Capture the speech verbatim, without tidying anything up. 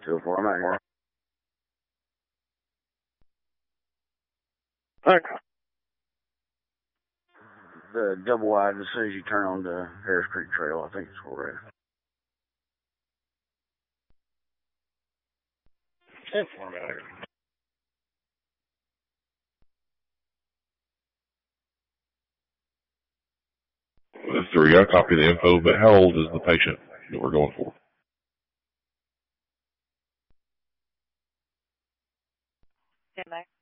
Two four, I'm out here. Okay. The double wide as soon as you turn on the Harris Creek Trail, I think it's where we're at. Two four, I'm out here. Three, I copy the info, but how old is the patient that we're going for? Stand by.